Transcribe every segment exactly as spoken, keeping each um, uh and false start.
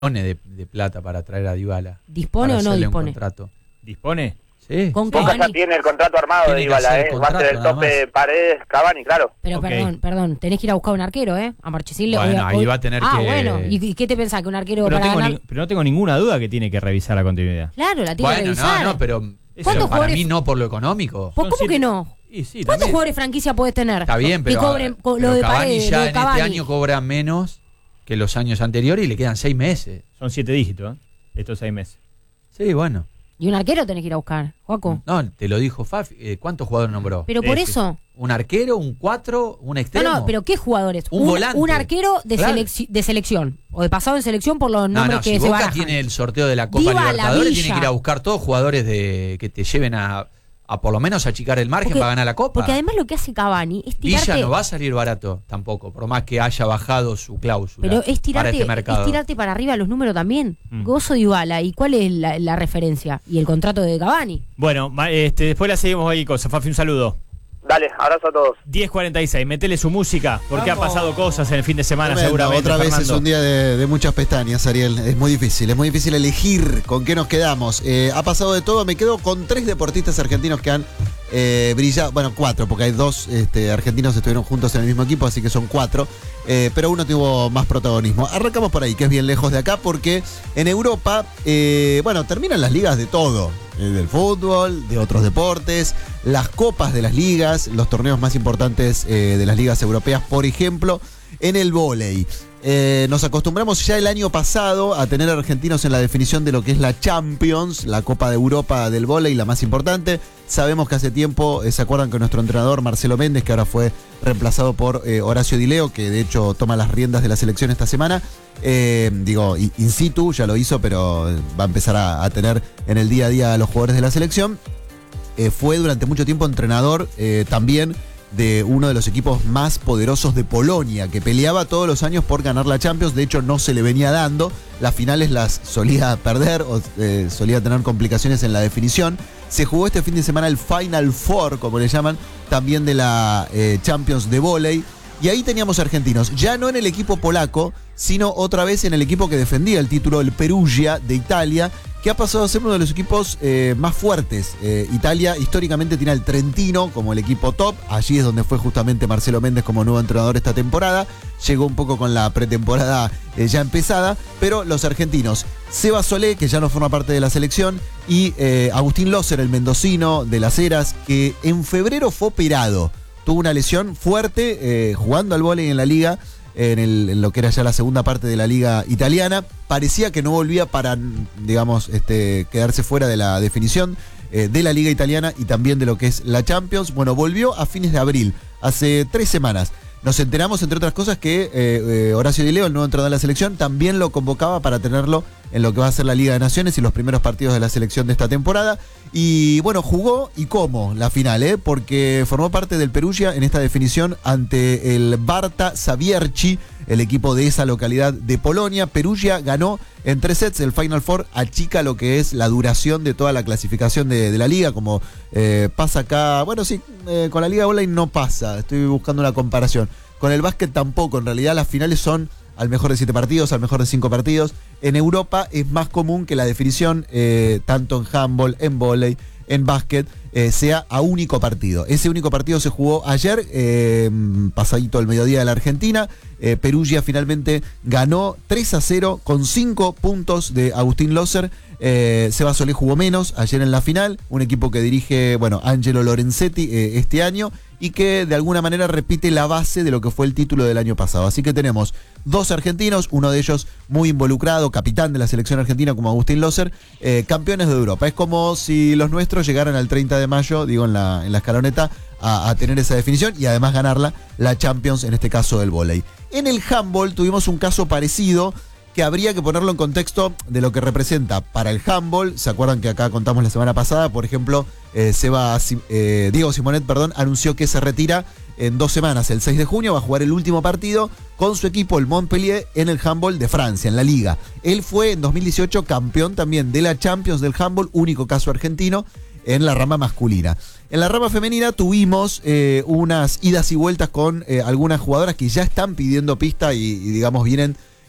de, de plata para traer a Dybala. ¿Dispone o no dispone? ¿Dispone? Sí. ¿Con Boca ya tiene el contrato armado Tiene de que hacer Dybala, el ¿eh? contrato, Va a ser el nada tope más. de Paredes, Cavani, claro. Pero Ok. perdón, perdón, tenés que ir a buscar un arquero, ¿eh? A Marchesín le Bueno, ahí va a tener ah, que- bueno, ¿y, y qué te pensás? ¿Que un arquero Pero, para tengo ganar? ni- pero no tengo ninguna duda que tiene que revisar la continuidad. Claro, la tiene que Bueno, revisar. no, no, pero ¿Cuántos pero para jugadores- mí no por lo económico. ¿Vos Son cómo siete- que no? Y sí, ¿Cuántos también. jugadores franquicia podés tener? Está bien, pero, que cobren co- pero lo de Cavani Paredes, ya lo de en Cavani. este año cobra menos que los años anteriores y le quedan seis meses. Son siete dígitos, ¿eh? Estos seis meses. Sí, bueno. Y un arquero tenés que ir a buscar, Joaco. No, te lo dijo Fafi. Eh, ¿Cuántos jugadores nombró? Pero por Ese. eso. ¿Un arquero, un cuatro, un No, extremo? no, pero ¿qué jugadores? Un volante. Un arquero de, Claro. selec- de selección. O de pasado en selección por los No, nombres no, que si se Boca barajan. tiene el sorteo de la Copa Dybala, Libertadores, Villa. tiene que ir a buscar todos jugadores de que te lleven a, a por lo menos achicar el margen Porque- para ganar la Copa. Porque además lo que hace Cavani es tirarte... Villa no va a salir barato tampoco, por más que haya bajado su cláusula Pero es para tirarte, este es mercado. tirarte para arriba los números también. Mm. Gozo Dybala. ¿Y cuál es la, la referencia? Y el contrato de Cavani. Bueno, ma- este, después la seguimos ahí, cosa. Fafi, un saludo. Dale, abrazo a todos. diez cuarenta y seis, metele su música, porque Vamos. ha pasado cosas en el fin de semana, Tremendo, seguramente. otra vez Fernando. es un día de, de muchas pestañas, Ariel. Es muy difícil, es muy difícil elegir con qué nos quedamos. Eh, ha pasado de todo, me quedo con tres deportistas argentinos que han eh, brillado. Bueno, cuatro, porque hay dos este, argentinos que estuvieron juntos en el mismo equipo, así que son cuatro. Eh, pero uno tuvo más protagonismo. Arrancamos por ahí, que es bien lejos de acá, porque en Europa, eh, bueno, terminan las ligas de todo. eh, Del fútbol, de otros deportes, las copas de las ligas, los torneos más importantes eh, de las ligas europeas, por ejemplo, en el vóley. Eh, nos acostumbramos ya el año pasado a tener argentinos en la definición de lo que es la Champions, la Copa de Europa del vóley, la más importante. Sabemos que hace tiempo, eh, se acuerdan que nuestro entrenador Marcelo Méndez, que ahora fue reemplazado por eh, Horacio Di Leo, que de hecho toma las riendas de la selección esta semana, eh, digo, in in situ, ya lo hizo, pero va a empezar a, a tener en el día a día a los jugadores de la selección. Eh, fue durante mucho tiempo entrenador eh, también de uno de los equipos más poderosos de Polonia, que peleaba todos los años por ganar la Champions. De hecho, no se le venía dando. Las finales las solía perder o eh, solía tener complicaciones en la definición. Se jugó este fin de semana el Final Four, como le llaman, también de la eh, Champions de vóley. Y ahí teníamos argentinos, ya no en el equipo polaco, sino otra vez en el equipo que defendía el título, el Perugia de Italia, que ha pasado a ser uno de los equipos eh, más fuertes. Eh, Italia históricamente tiene al Trentino como el equipo top. Allí es donde fue justamente Marcelo Méndez como nuevo entrenador esta temporada. Llegó un poco con la pretemporada eh, ya empezada, pero los argentinos, Seba Solé, que ya no forma parte de la selección, y eh, Agustín Loser, el mendocino de Las Heras, que en febrero fue operado. Tuvo una lesión fuerte eh, jugando al vóley en la liga, en, el, en lo que era ya la segunda parte de la liga italiana. Parecía que no volvía para, digamos, este, quedarse fuera de la definición eh, de la liga italiana y también de lo que es la Champions. Bueno, volvió a fines de abril, hace tres semanas. Nos enteramos, entre otras cosas, que eh, eh, Horacio Di Leo, el nuevo entrenador de la selección, también lo convocaba para tenerlo en lo que va a ser la Liga de Naciones y los primeros partidos de la selección de esta temporada. Y bueno, jugó y cómo la final, ¿eh? Porque formó parte del Perugia en esta definición ante el Barta Savierci, el equipo de esa localidad de Polonia. Perugia ganó en tres sets. El Final Four achica lo que es la duración de toda la clasificación de, de la liga, como eh, pasa acá. Bueno, sí, eh, con la Liga Online no pasa, estoy buscando una comparación. Con el básquet tampoco, en realidad las finales son al mejor de siete partidos, al mejor de cinco partidos. En Europa es más común que la definición, eh, tanto en handball, en vóley, en básquet, eh, sea a único partido. Ese único partido se jugó ayer, eh, pasadito el mediodía de la Argentina. Eh, Perugia finalmente ganó tres a cero con cinco puntos de Agustín Loser. Eh, Seba Solé jugó menos ayer en la final, un equipo que dirige, bueno, Angelo Lorenzetti eh, este año, y que de alguna manera repite la base de lo que fue el título del año pasado. Así que tenemos dos argentinos, uno de ellos muy involucrado, capitán de la selección argentina como Agustín Loser, eh, campeones de Europa. Es como si los nuestros llegaran al treinta de mayo, digo, en la, en la escaloneta, a, a tener esa definición y además ganarla, la Champions, en este caso del vóley. En el handball tuvimos un caso parecido, que habría que ponerlo en contexto de lo que representa para el handball. ¿Se acuerdan que acá contamos la semana pasada? Por ejemplo, eh, Seba, eh, Diego Simonet, perdón, anunció que se retira en dos semanas, el seis de junio, va a jugar el último partido con su equipo, el Montpellier, en el handball de Francia, en la liga. Él fue en dos mil dieciocho campeón también de la Champions del handball, único caso argentino, en la rama masculina. En la rama femenina tuvimos eh, unas idas y vueltas con eh, algunas jugadoras que ya están pidiendo pista y, y digamos, vienen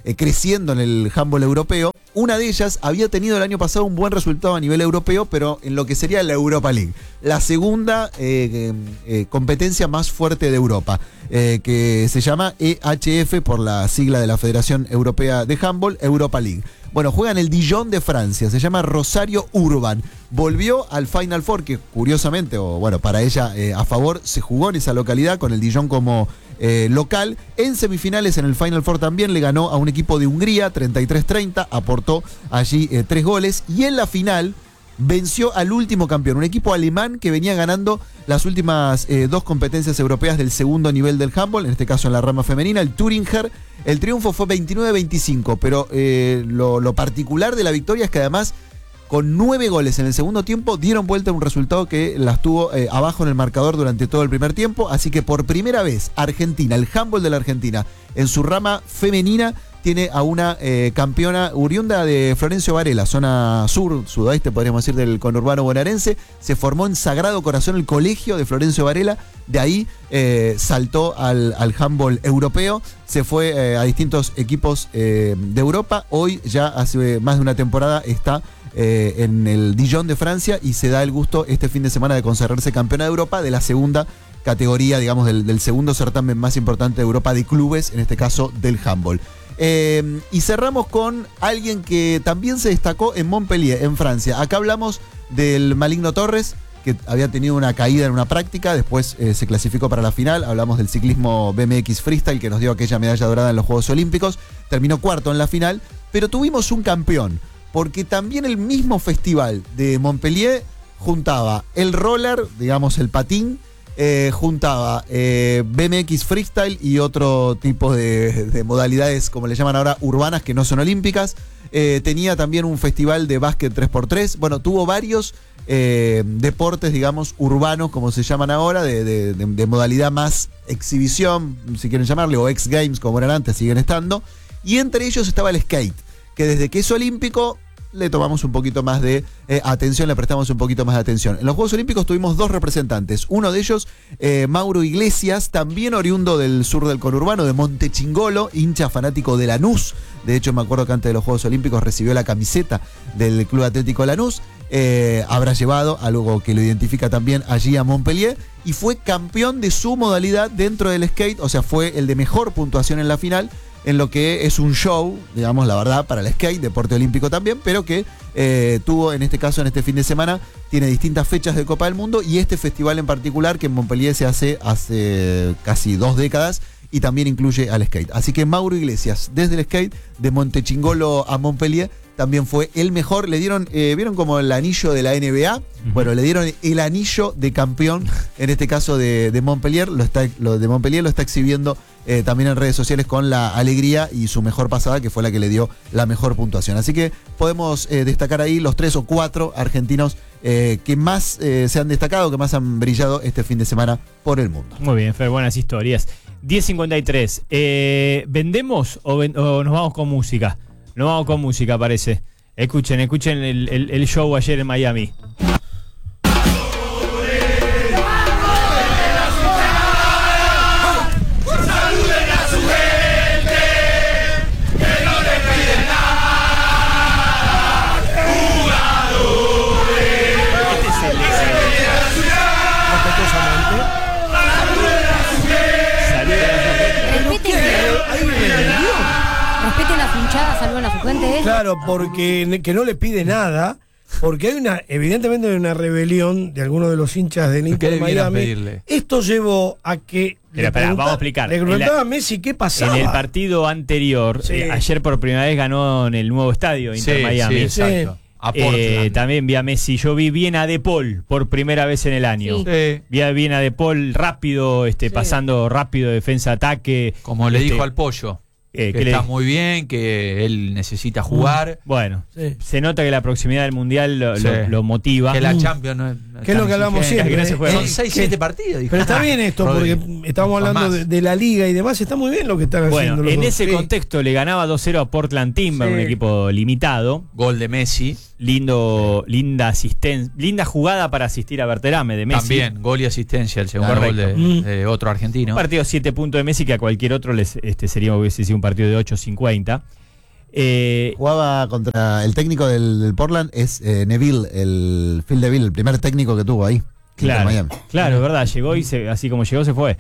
eh, creciendo en el handball europeo. Una de ellas había tenido el año pasado un buen resultado a nivel europeo, pero en lo que sería la Europa League, la segunda eh, eh, competencia más fuerte de Europa, eh, que se llama E H F por la sigla de la Federación Europea de Handball, Europa League. Bueno, juega en el Dijon de Francia, se llama Rosario Urban. Volvió al Final Four, que curiosamente, o bueno, para ella eh, a favor, se jugó en esa localidad con el Dijon como eh, local. En semifinales en el Final Four también le ganó a un equipo de Hungría, treinta y tres treinta, aportó allí eh, tres goles. Y en la final venció al último campeón, un equipo alemán que venía ganando las últimas eh, dos competencias europeas del segundo nivel del handball, en este caso en la rama femenina, el Thüringer. El triunfo fue veintinueve veinticinco, pero eh, lo, lo particular de la victoria es que además con nueve goles en el segundo tiempo dieron vuelta a un resultado que las tuvo eh, abajo en el marcador durante todo el primer tiempo. Así que por primera vez Argentina, el handball de la Argentina en su rama femenina, tiene a una eh, campeona oriunda de Florencio Varela, zona sur, sudoeste podríamos decir, del conurbano bonaerense. Se formó en Sagrado Corazón el colegio de Florencio Varela, de ahí eh, saltó al, al handball europeo, se fue eh, a distintos equipos eh, de Europa. Hoy ya hace más de una temporada está eh, en el Dijon de Francia y se da el gusto este fin de semana de consagrarse campeona de Europa de la segunda categoría, digamos, del, del segundo certamen más importante de Europa de clubes, en este caso del handball. Eh, y cerramos con alguien que también se destacó en Montpellier, en Francia. Acá hablamos del Maligno Torres, que había tenido una caída en una práctica, después eh, se clasificó para la final. Hablamos del ciclismo B M X Freestyle, que nos dio aquella medalla dorada en los Juegos Olímpicos. Terminó cuarto en la final, pero tuvimos un campeón, porque también el mismo festival de Montpellier juntaba el roller, digamos el patín, Eh, juntaba eh, B M X Freestyle y otro tipo de, de modalidades, como le llaman ahora, urbanas, que no son olímpicas. Eh, tenía también un festival de básquet tres por tres. Bueno, tuvo varios eh, deportes, digamos, urbanos, como se llaman ahora, de, de, de, de modalidad más exhibición, si quieren llamarle, o X Games, como eran antes, siguen estando. Y entre ellos estaba el skate, que desde que es olímpico le tomamos un poquito más de eh, atención, le prestamos un poquito más de atención. En los Juegos Olímpicos tuvimos dos representantes. Uno de ellos, eh, Mauro Iglesias, también oriundo del sur del conurbano, de Montechingolo, hincha fanático de Lanús. De hecho, me acuerdo que antes de los Juegos Olímpicos recibió la camiseta del Club Atlético Lanús. Eh, habrá llevado algo que lo identifica también allí a Montpellier y fue campeón de su modalidad dentro del skate, o sea, fue el de mejor puntuación en la final, en lo que es un show, digamos, la verdad, para el skate, deporte olímpico también, pero que eh, tuvo en este caso, en este fin de semana, tiene distintas fechas de Copa del Mundo y este festival en particular que en Montpellier se hace hace casi dos décadas y también incluye al skate. Así que Mauro Iglesias, desde el skate, de Montechingolo a Montpellier, también fue el mejor. Le dieron, eh, ¿vieron como el anillo de la N B A? Uh-huh. Bueno, le dieron el anillo de campeón, en este caso de, de Montpellier. Lo, está, lo de Montpellier lo está exhibiendo eh, también en redes sociales con la alegría y su mejor pasada, que fue la que le dio la mejor puntuación. Así que podemos eh, destacar ahí los tres o cuatro argentinos eh, que más eh, se han destacado, que más han brillado este fin de semana por el mundo. Muy bien, Fer, buenas historias. diez cincuenta y tres. Eh, ¿Vendemos o, ven, o nos vamos con música? Nos vamos con música, parece. Escuchen, escuchen el, el, el show ayer en Miami. Respeten las hinchadas, saluden a su gente. ¿eh? Claro, porque que no le pide nada, porque hay una, evidentemente hay una rebelión de algunos de los hinchas del Inter de Miami. Esto llevó a que Pero, espera, vamos a explicar. Le preguntaba a Messi qué pasaba. En el partido anterior, sí. eh, ayer por primera vez ganó en el nuevo estadio Inter sí, Miami. Sí, exacto. Eh, también vi a Messi, yo vi bien a De Paul por primera vez en el año. Sí. Sí. Vi a bien a De Paul rápido, este, sí. pasando rápido defensa-ataque. Como le este, dijo al Pollo. Eh, que que está le... muy bien, que él necesita jugar. Bueno, sí. se nota que la proximidad del Mundial lo, sí. lo, lo motiva. Que la Champions no es... ¿Qué es lo que hablamos siempre? Que no se juega. Son seis, siete partidos. Dijo. Pero está bien esto, Rodri. porque estamos hablando de, de la liga y demás. Está muy bien lo que están bueno, haciendo. en los ese dos. contexto le ganaba dos cero a Portland Timber, sí. un equipo limitado. Gol de Messi. Lindo, linda asistencia, linda jugada para asistir a Berterame de Messi. También, gol y asistencia, el segundo Correcto. gol de, Mm. de otro argentino. Un partido siete puntos de Messi que a cualquier otro les, este, sería, hubiese sido un partido de ocho cincuenta. Eh, Jugaba contra el técnico del, del Portland, es eh, Neville, el Phil Neville, el primer técnico que tuvo ahí. claro, Miami. claro, es verdad, llegó y se, así como llegó se fue.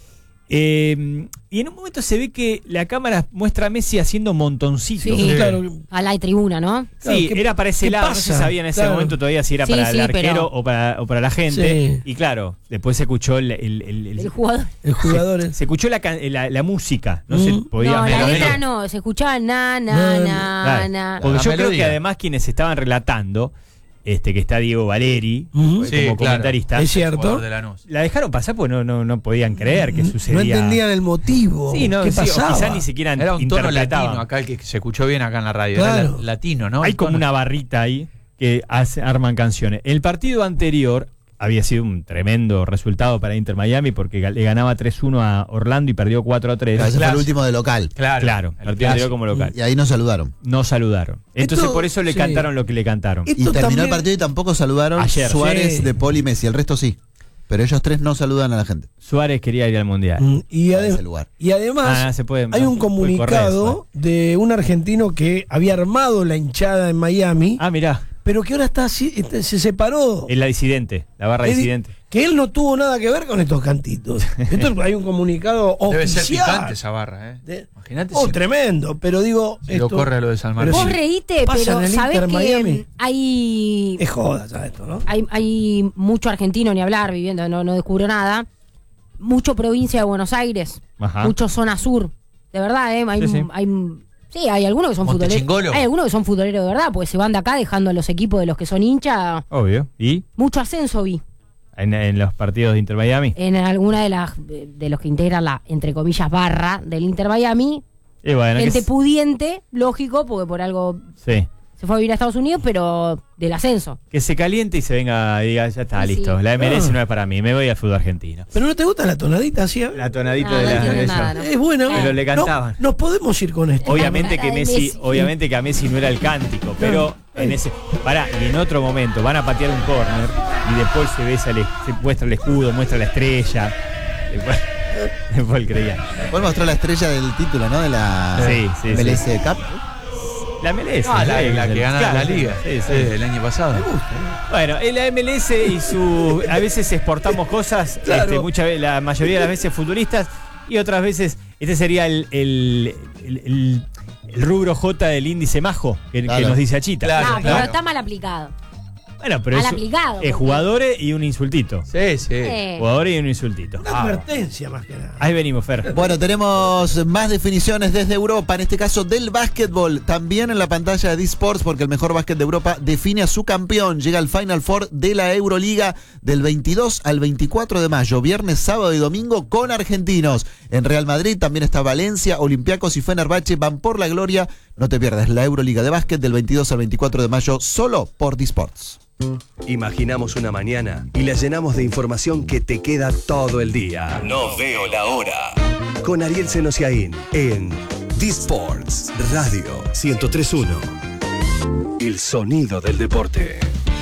Eh, y en un momento se ve que la cámara muestra a Messi haciendo montoncitos. Sí, claro. a la tribuna, ¿no? Claro, Sí, ¿qué- era para ese qué lado, no pasa? se sabía en ese Claro. momento todavía si era Sí, para sí, el arquero pero- o, para, o para la gente. Sí. Y claro, después se escuchó el, el- el- el- El jugador. El jugador se, es- se escuchó la, can- la, la música, no Mm. se podía No, la menos- letra no, se escuchaba na, na, No, no. na, Claro, na. porque La yo creo melodía. que además quienes estaban relatando, este que está Diego Valeri, Ujú. como Sí, claro. comentarista, Es cierto. Jugador de Lanús. la dejaron pasar porque no, no, no podían creer que No sucedía. entendían el motivo. Sí, no, ¿Qué sí, o pasaba? quizás ni siquiera Era un tono interpretaban. latino, acá el que se escuchó bien acá en la radio. Era Claro. la- latino, ¿no? Hay El como tono. una barrita ahí que hace, arman canciones. El partido anterior había sido un tremendo resultado para Inter Miami porque ga- le ganaba tres uno a Orlando y perdió cuatro a tres. Ese fue el Clásico. último de local. Claro, Claro, el partido anterior clásico. como local. Y ahí nos saludaron. No saludaron. Entonces Esto- por eso le sí. cantaron lo que le cantaron. Esto Y terminó también- el partido y tampoco saludaron Ayer. Suárez, Sí. De Paul y Messi. El resto sí. Pero ellos tres no saludan a la gente. Suárez quería ir al Mundial. Mm, Y, A ade- ese lugar. y además Ah, se puede- hay un puede correr, comunicado de un argentino que había armado la hinchada en Miami, Ah, mirá, pero que ahora está así, este, se separó. es la disidente, la barra Es di- disidente. Que él no tuvo nada que ver con estos cantitos. Esto hay un comunicado Debe ser oficial. picante esa barra, ¿eh? De- Imagínate Oh, si, tremendo, pero digo. si lo esto corre a lo de San pero Martín. Vos sí. reíte, Pasa en pero el sabés Inter que Miami. hay, Es joda, ¿sabes esto, no? hay, hay mucho argentino, ni hablar, viviendo, no, no descubro nada. Mucho provincia de Buenos Aires, Ajá. mucho zona sur. De verdad, ¿eh? Hay, Sí, sí. hay, sí, hay algunos que son futboleros. Montechingolo. Hay algunos que son futboleros de verdad, porque se van de acá dejando a los equipos de los que son hinchas. Obvio. ¿Y Mucho ascenso vi en, en los partidos de Inter Miami? en alguna de las de los que integran la, entre comillas, barra del Inter Miami. Y bueno, que Gente s- pudiente, lógico, porque por algo sí. se fue a vivir a Estados Unidos, pero del ascenso. Que se caliente y se venga y diga, ya está, Sí, listo. sí. La M L S Ah. no es para mí, me voy al fútbol argentino. Pero no te gusta la tonadita así. ¿eh? La tonadita No, de no la entiendo de eso. nada, no. Es buena. Pero le No, cantaban. nos podemos ir con esto. Obviamente que Ay, Messi, Messi. obviamente que a Messi no era el cántico, pero en ese, pará, y en otro momento van a patear un córner y después se besa el, se muestra el escudo, muestra la estrella. Después, después él creía. Después mostró la estrella del título, ¿no? De la Sí, sí, M L sí. S Cup. La M L S. Ah, la, la que gana Claro, la liga. Sí, sí. Eh, el año pasado. Bueno, en la M L S y su. A veces exportamos cosas, Claro. este, muchas veces, la mayoría de las veces futuristas, y otras veces, este sería el, el, el- el- el rubro J del índice majo, que, que Claro. nos dice Achita. Claro, no, pero claro. está mal aplicado. Bueno, pero Mal es, aplicado, es porque- jugadores y un insultito. Sí, sí. Eh, Jugadores y un insultito. Una advertencia más que nada. Ahí venimos, Fer. Bueno, tenemos más definiciones desde Europa, en este caso del básquetbol, también en la pantalla de D-Sports, porque el mejor básquet de Europa define a su campeón. Llega al Final Four de la Euroliga del veintidós al veinticuatro de mayo, viernes, sábado y domingo con argentinos. En Real Madrid también está Valencia, Olympiacos y Fenerbahce van por la gloria. No te pierdas la Euroliga de básquet del veintidós al veinticuatro de mayo solo por D-Sports. Imaginamos una mañana y la llenamos de información que te queda todo el día. No veo la hora. Con Ariel Senosiaín en D-Sports Radio ciento tres punto uno. El sonido del deporte.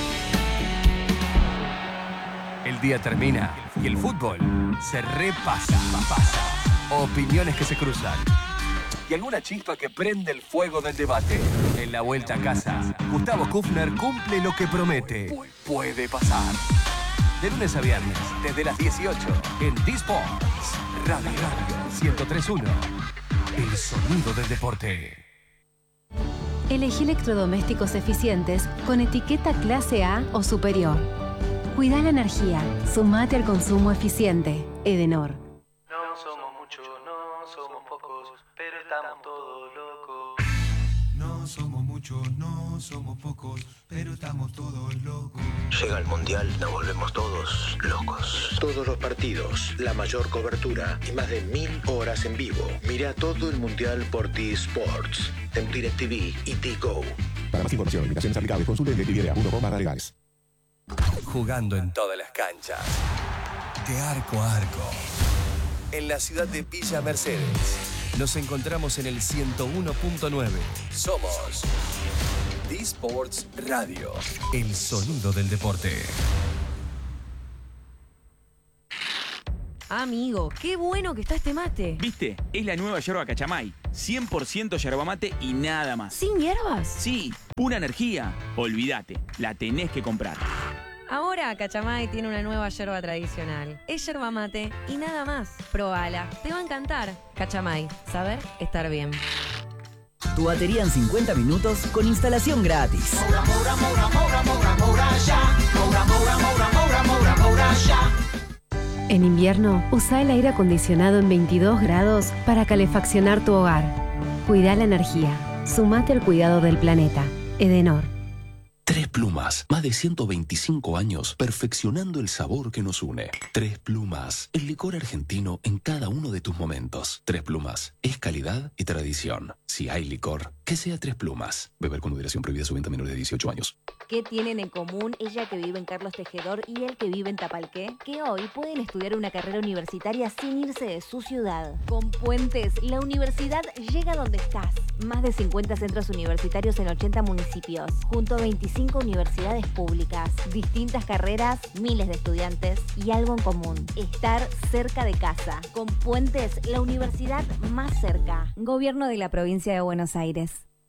El día termina y el fútbol se repasa. Pasa. Opiniones que se cruzan. Y alguna chispa que prende el fuego del debate. En la vuelta a casa, Gustavo Kufner cumple lo que promete. Puede pasar. De lunes a viernes, desde las dieciocho, en D-Sports Radio ciento tres punto uno. El sonido del deporte. Elegí electrodomésticos eficientes con etiqueta clase A o superior. Cuida la energía. Sumate al consumo eficiente. Edenor. No somos muchos, no somos pocos, pero estamos todos locos. No somos muchos, no somos pocos, pero estamos todos locos. Llega el Mundial, nos volvemos todos locos. Todos los partidos, la mayor cobertura y más de mil horas en vivo. Mira todo el Mundial por T-Sports, en DirecTV y T-Go. Para más información, limitaciones aplicables, consulte en DirecTV punto com barra legales. Jugando en todas las canchas. De arco a arco. En la ciudad de Villa Mercedes. Nos encontramos en el ciento uno punto nueve. Somos D-Sports Radio. El sonido del deporte. Amigo, qué bueno que está este mate. ¿Viste? Es la nueva yerba Cachamay. cien por ciento yerba mate y nada más. ¿Sin hierbas? Sí, pura energía. Olvídate, la tenés que comprar. Ahora Cachamay tiene una nueva yerba tradicional. Es yerba mate y nada más. Probala, te va a encantar. Cachamay, saber estar bien. Tu batería en cincuenta minutos con instalación gratis. Moura, moura, moura, moura, moura, moura, ya. Moura, moura, moura, moura, moura, moura, ya. En invierno, usa el aire acondicionado en veintidós grados para calefaccionar tu hogar. Cuida la energía. Sumate al cuidado del planeta. Edenor. Tres Plumas, más de ciento veinticinco años perfeccionando el sabor que nos une. Tres Plumas, el licor argentino en cada uno de tus momentos. Tres Plumas, es calidad y tradición. Si hay licor, que sea Tres Plumas. Beber con moderación, prohibida su venta a menores de dieciocho años. ¿Qué tienen en común ella que vive en Carlos Tejedor y él que vive en Tapalqué? Que hoy pueden estudiar una carrera universitaria sin irse de su ciudad. Con Puentes, la universidad llega donde estás. Más de cincuenta centros universitarios en ochenta municipios, junto a veinticinco universidades públicas, distintas carreras, miles de estudiantes y algo en común: estar cerca de casa. Con Puentes, la universidad más cerca. Gobierno de la Provincia de Buenos Aires.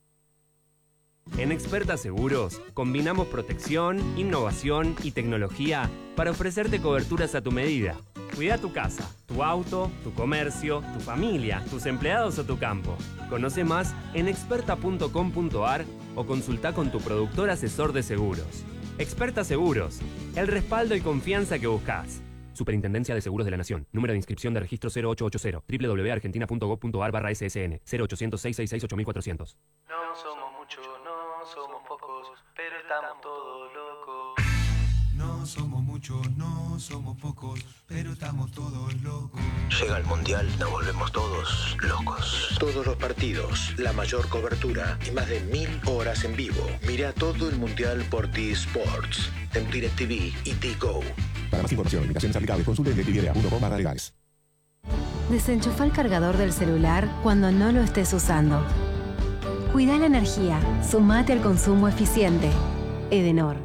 En Experta Seguros, combinamos protección, innovación y tecnología para ofrecerte coberturas a tu medida. Cuida tu casa, tu auto, tu comercio, tu familia, tus empleados o tu campo. Conoce más en experta punto com punto a r o consulta con tu productor asesor de seguros. Experta Seguros, el respaldo y confianza que buscas. Superintendencia de Seguros de la Nación. Número de inscripción de registro cero ocho ocho cero. doble u doble u doble u punto argentina punto gov punto a r barra S S N. cero ochocientos, seiscientos sesenta y seis, ocho mil cuatrocientos. No somos muchos, no somos pocos, pero estamos todos locos. No somos muchos, no somos pocos, pero estamos todos locos. Llega el Mundial, nos volvemos todos locos. Todos los partidos, la mayor cobertura y más de mil horas en vivo. Mira todo el Mundial por T-Sports, en DirecTV y T-Go. Para más información, limitaciones aplicables, consulte en directv punto com barra legales. Desenchufa el cargador del celular cuando no lo estés usando. Cuida la energía. Sumate al consumo eficiente. Edenor.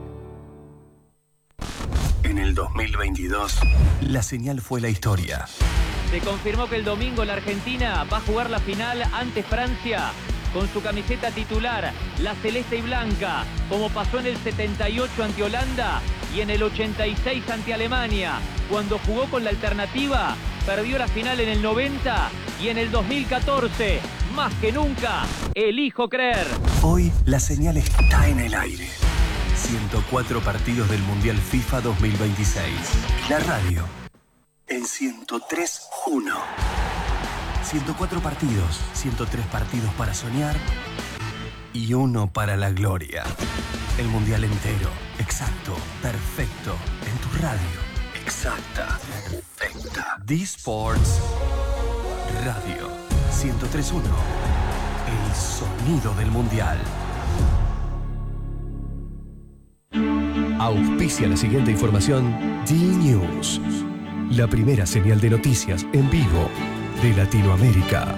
En el dos mil veintidós, la señal fue la historia. Se confirmó que el domingo la Argentina va a jugar la final ante Francia con su camiseta titular, la celeste y blanca, como pasó en el setenta y ocho ante Holanda y en el ochenta y seis ante Alemania. Cuando jugó con la alternativa, perdió la final en el noventa y en el dos mil catorce. Más que nunca, elijo creer. Hoy la señal está en el aire. ciento cuatro partidos del Mundial FIFA dos mil veintiséis. La radio en ciento tres punto uno. ciento cuatro partidos, ciento tres partidos para soñar y uno para la gloria. El Mundial entero, exacto, perfecto, en tu radio. Exacta, perfecta. D-Sports Radio ciento tres punto uno. El sonido del Mundial. Auspicia la siguiente información D-News, la primera señal de noticias en vivo de Latinoamérica.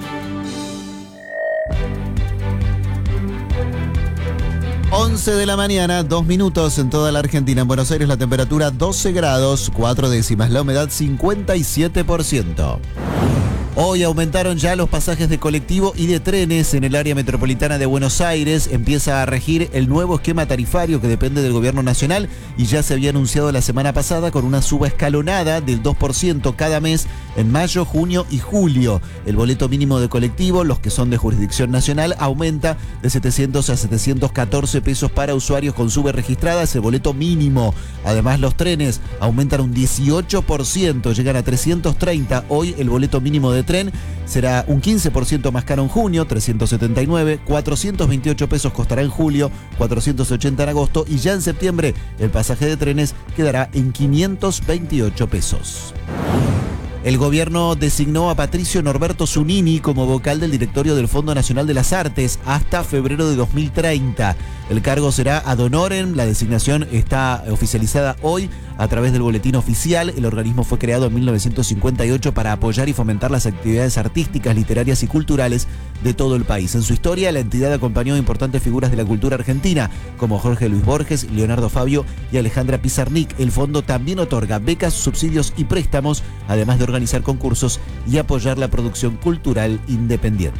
once de la mañana, dos minutos en toda la Argentina. En Buenos Aires la temperatura doce grados, cuatro décimas, la humedad cincuenta y siete por ciento. Hoy aumentaron ya los pasajes de colectivo y de trenes en el área metropolitana de Buenos Aires. Empieza a regir el nuevo esquema tarifario que depende del gobierno nacional y ya se había anunciado la semana pasada con una suba escalonada del dos por ciento cada mes en mayo, junio y julio. El boleto mínimo de colectivo, los que son de jurisdicción nacional, aumenta de setecientos a setecientos catorce pesos para usuarios con sube registrada, ese boleto mínimo. Además, los trenes aumentan un dieciocho por ciento, llegan a trescientos treinta. Hoy el boleto mínimo de tren será un quince por ciento más caro en junio, trescientos setenta y nueve, cuatrocientos veintiocho pesos costará en julio, cuatrocientos ochenta en agosto y ya en septiembre el pasaje de trenes quedará en quinientos veintiocho pesos. El gobierno designó a Patricio Norberto Zunini como vocal del directorio del Fondo Nacional de las Artes hasta febrero de dos mil treinta. El cargo será ad honorem, la designación está oficializada hoy a través del boletín oficial. El organismo fue creado en mil novecientos cincuenta y ocho para apoyar y fomentar las actividades artísticas, literarias y culturales de todo el país. En su historia, la entidad acompañó a importantes figuras de la cultura argentina, como Jorge Luis Borges, Leonardo Fabio y Alejandra Pizarnik. El fondo también otorga becas, subsidios y préstamos, además de organizar concursos y apoyar la producción cultural independiente.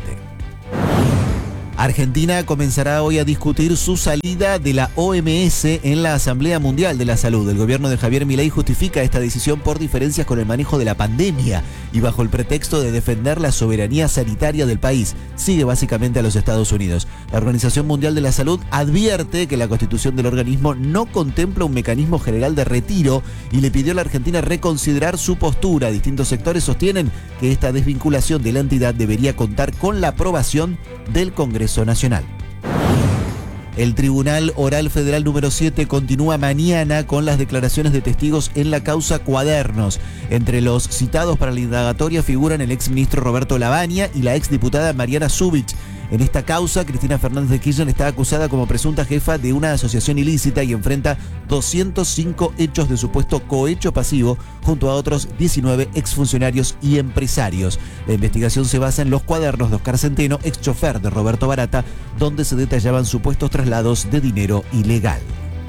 Argentina comenzará hoy a discutir su salida de la O M S en la Asamblea Mundial de la Salud. El gobierno de Javier Milei justifica esta decisión por diferencias con el manejo de la pandemia y bajo el pretexto de defender la soberanía sanitaria del país. Sigue básicamente a los Estados Unidos. La Organización Mundial de la Salud advierte que la constitución del organismo no contempla un mecanismo general de retiro y le pidió a la Argentina reconsiderar su postura. Distintos sectores sostienen que esta desvinculación de la entidad debería contar con la aprobación del Congreso Nacional. El Tribunal Oral Federal número siete continúa mañana con las declaraciones de testigos en la causa Cuadernos. Entre los citados para la indagatoria figuran el exministro Roberto Lavagna y la exdiputada Mariana Zubich. En esta causa, Cristina Fernández de Kirchner está acusada como presunta jefa de una asociación ilícita y enfrenta doscientos cinco hechos de supuesto cohecho pasivo junto a otros diecinueve exfuncionarios y empresarios. La investigación se basa en los cuadernos de Oscar Centeno, ex chofer de Roberto Barata, donde se detallaban supuestos traslados de dinero ilegal.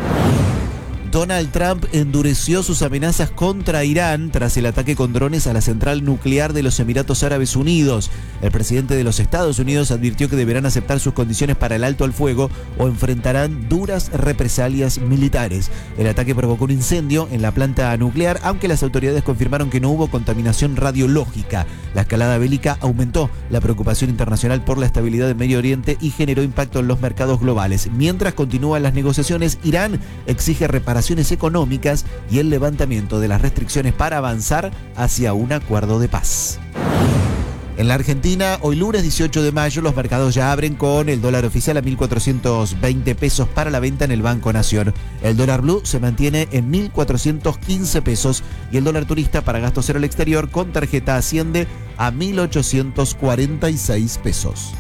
Donald Trump endureció sus amenazas contra Irán tras el ataque con drones a la central nuclear de los Emiratos Árabes Unidos. El presidente de los Estados Unidos advirtió que deberán aceptar sus condiciones para el alto al fuego o enfrentarán duras represalias militares. El ataque provocó un incendio en la planta nuclear, aunque las autoridades confirmaron que no hubo contaminación radiológica. La escalada bélica aumentó la preocupación internacional por la estabilidad del Medio Oriente y generó impacto en los mercados globales. Mientras continúan las negociaciones, Irán exige reparaciones económicas y el levantamiento de las restricciones para avanzar hacia un acuerdo de paz. En la Argentina, hoy lunes dieciocho de mayo, los mercados ya abren con el dólar oficial a mil cuatrocientos veinte pesos para la venta en el Banco Nación. El dólar blue se mantiene en mil cuatrocientos quince pesos y el dólar turista para gasto cero al exterior con tarjeta asciende a mil ochocientos cuarenta y seis pesos.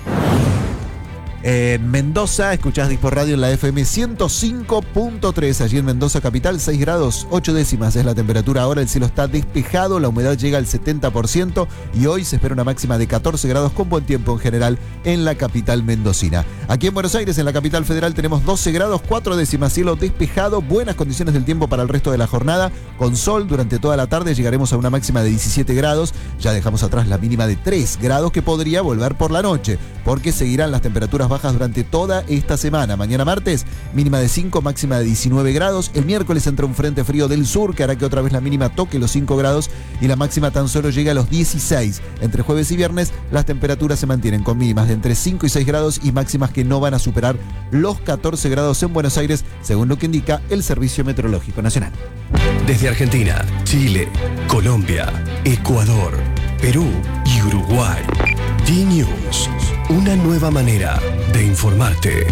En Mendoza, escuchás Dispo Radio en la F M ciento cinco punto tres. Allí en Mendoza capital, seis grados ocho décimas es la temperatura ahora. El cielo está despejado, la humedad llega al setenta por ciento y hoy se espera una máxima de catorce grados con buen tiempo en general en la capital mendocina. Aquí en Buenos Aires, en la capital federal, tenemos doce grados cuatro décimas, cielo despejado, buenas condiciones del tiempo para el resto de la jornada. Con sol durante toda la tarde llegaremos a una máxima de diecisiete grados. Ya dejamos atrás la mínima de tres grados que podría volver por la noche, porque seguirán las temperaturas bajas durante toda esta semana. Mañana martes, mínima de cinco, máxima de diecinueve grados. El miércoles entra un frente frío del sur que hará que otra vez la mínima toque los cinco grados y la máxima tan solo llega a los dieciséis. Entre jueves y viernes, las temperaturas se mantienen con mínimas de entre cinco y seis grados y máximas que no van a superar los catorce grados en Buenos Aires, según lo que indica el Servicio Meteorológico Nacional. Desde Argentina, Chile, Colombia, Ecuador, Perú y Uruguay. D-News, una nueva manera de informarte.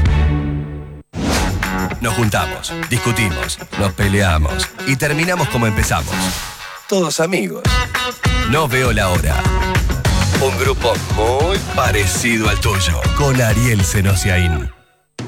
Nos juntamos, discutimos, nos peleamos y terminamos como empezamos. Todos amigos. No veo la hora. Un grupo muy parecido al tuyo, con Ariel Senosiaín.